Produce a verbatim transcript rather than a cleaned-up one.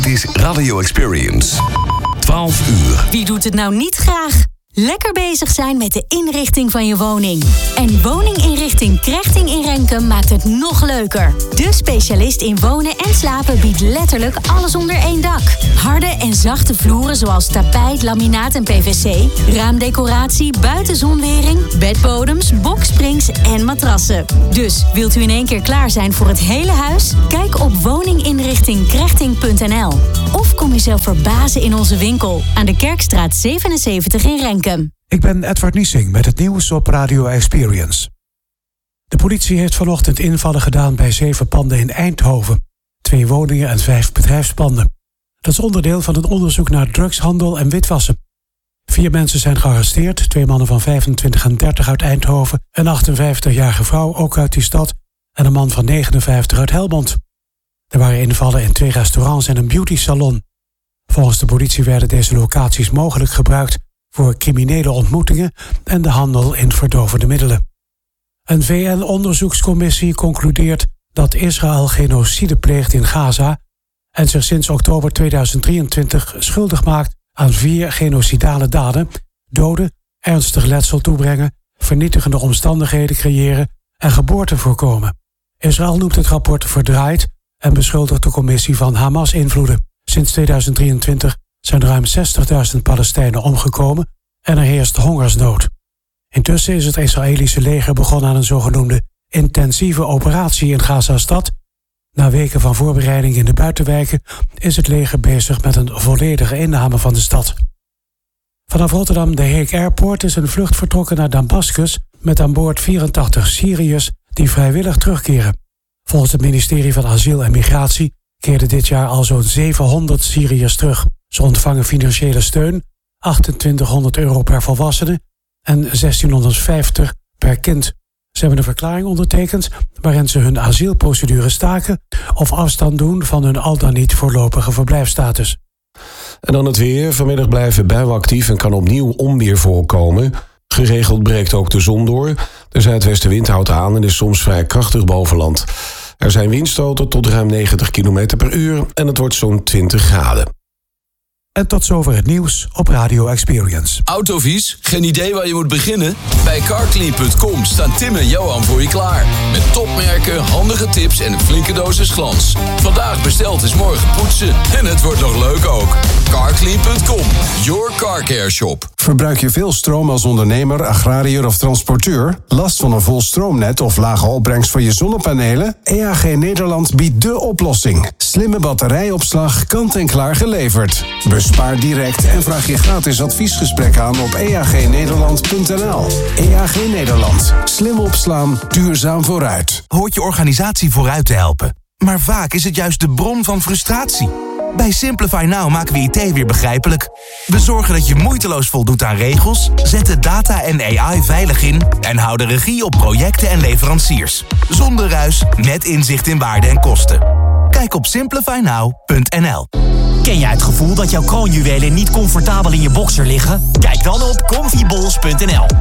Dit is Radio Experience. twaalf uur. Wie doet het nou niet graag? Lekker bezig zijn met de inrichting van je woning. En woninginrichting Krechting in Renkum maakt het nog leuker. De specialist in wonen en slapen biedt letterlijk alles onder één dak. Harde en zachte vloeren zoals tapijt, laminaat en P V C. Raamdecoratie, buitenzonwering, bedbodems, boksprings en matrassen. Dus wilt u in één keer klaar zijn voor het hele huis? Kijk op woninginrichting krechting punt n l. Of kom jezelf verbazen in onze winkel aan de Kerkstraat zevenenzeventig in Renkum. Ik ben Edward Niesing met het nieuws op Radio Experience. De politie heeft vanochtend invallen gedaan bij zeven panden in Eindhoven. Twee woningen en vijf bedrijfspanden. Dat is onderdeel van een onderzoek naar drugshandel en witwassen. Vier mensen zijn gearresteerd, twee mannen van vijfentwintig en dertig uit Eindhoven, een achtenvijftigjarige vrouw, ook uit die stad, en een man van negenenvijftig uit Helmond. Er waren invallen in twee restaurants en een beautysalon. Volgens de politie werden deze locaties mogelijk gebruikt voor criminele ontmoetingen en de handel in verdovende middelen. Een V N-onderzoekscommissie concludeert dat Israël genocide pleegt in Gaza en zich sinds oktober tweeduizend drieëntwintig schuldig maakt aan vier genocidale daden: doden, ernstig letsel toebrengen, vernietigende omstandigheden creëren en geboorte voorkomen. Israël noemt het rapport verdraaid en beschuldigt de commissie van Hamas-invloeden. Sinds tweeduizend drieëntwintig zijn ruim zestigduizend Palestijnen omgekomen en er heerst hongersnood. Intussen is het Israëlische leger begonnen aan een zogenoemde intensieve operatie in Gaza-stad. Na weken van voorbereiding in de buitenwijken is het leger bezig met een volledige inname van de stad. Vanaf Rotterdam de Hague Airport is een vlucht vertrokken naar Damascus met aan boord vierentachtig Syriërs die vrijwillig terugkeren. Volgens het ministerie van Asiel en Migratie keerden dit jaar al zo'n zevenhonderd Syriërs terug. Ze ontvangen financiële steun, achtentwintighonderd euro per volwassene en zestienhonderdvijftig per kind. Ze hebben een verklaring ondertekend waarin ze hun asielprocedure staken of afstand doen van hun al dan niet voorlopige verblijfsstatus. En dan het weer. Vanmiddag blijven buien actief en kan opnieuw onweer voorkomen. Geregeld breekt ook de zon door. De zuidwestenwind houdt aan en is soms vrij krachtig boven land. Er zijn windstoten tot ruim negentig kilometer per uur en het wordt zo'n twintig graden. En tot zover het nieuws op Radio Experience. Autovies? Geen idee waar je moet beginnen? Bij carclean punt com staan Tim en Johan voor je klaar. Met topmerken, handige tips en een flinke dosis glans. Vandaag besteld is morgen poetsen. En het wordt nog leuk ook. carclean punt com, your car care shop. Verbruik je veel stroom als ondernemer, agrariër of transporteur? Last van een vol stroomnet of lage opbrengst van je zonnepanelen? E A G Nederland biedt de oplossing. Slimme batterijopslag, kant-en-klaar geleverd. Bespaar direct en vraag je gratis adviesgesprek aan op e a g nederland punt n l. E A G Nederland. Slim opslaan, duurzaam vooruit. Hoort je organisatie vooruit te helpen. Maar vaak is het juist de bron van frustratie. Bij Simplify Now maken we I T weer begrijpelijk. We zorgen dat je moeiteloos voldoet aan regels, zetten data en A I veilig in en houden regie op projecten en leveranciers. Zonder ruis, met inzicht in waarde en kosten. Kijk op simplify now punt n l. Ken jij het gevoel dat jouw kroonjuwelen niet comfortabel in je boxer liggen? Kijk dan op comfy balls punt n l.